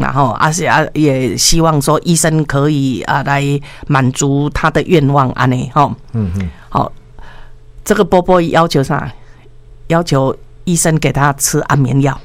啦吼，也希望说医生可以来满足他的愿望安尼吼。好，这个波波要求啥？要求医生给他吃安眠药。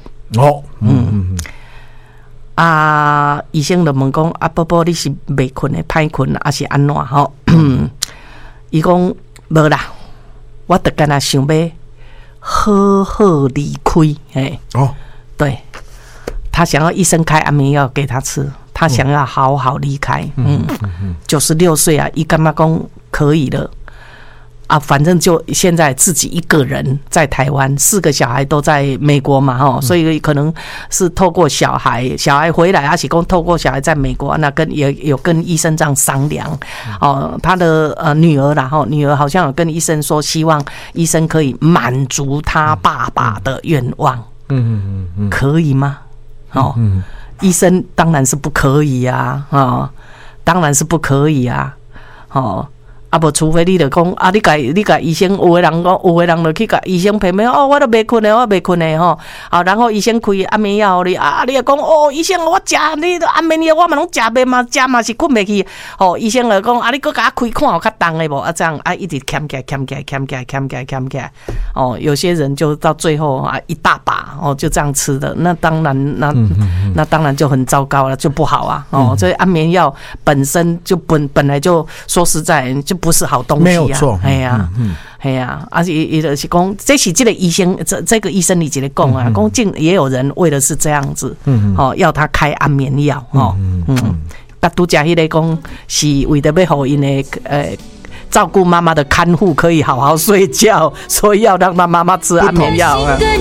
医生就问讲波波你是未困的歹困还是安怎吼？伊讲无啦，我得跟他想要好好离开。对，他想要医生开安眠药给他吃，他想要好好离开。96岁啊，伊干嘛讲可以了反正就现在自己一个人在台湾，4个小孩都在美国嘛所以可能是透过小孩回来，而且讲透过小孩在美国，那也有跟医生这样商量他的女儿啦女儿好像有跟医生说，希望医生可以满足他爸爸的愿望。可以吗？医生当然是不可以啊当然是不可以啊无除非你就讲你甲医生，有的人就去甲医生骗我都没困的然后医生开安眠药你你就讲医生我食你安眠药我嘛拢食袂嘛，食嘛是困袂去医生就讲你搁甲我开看有较重的无这样一直欠起来有些人就到最后一大把就这样吃的，那当然那当然就很糟糕了，就不好这安眠药本身就本来就说实在就不是好东西啊， 没有错。 而且也就是讲，这是这个医生，这个医生你直接讲讲竟也有人为的是这样子，要他开安眠药，拄则迄个讲是为了要让因的照顾妈妈的看护可以好好睡觉，所以要让他妈妈吃安眠药